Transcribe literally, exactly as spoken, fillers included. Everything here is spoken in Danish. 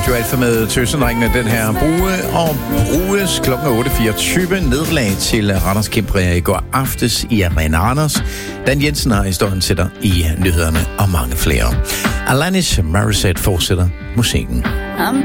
Radio Alfa med Tøsendringene, den her Bue og Bruges klokken otte fireogtyve. Nederlag til Randers Kæmper i går aftes i Arena Randers. Dan Jensen har historien til dig i nyhederne og mange flere. Alanis Morissette fortsætter musikken. I'm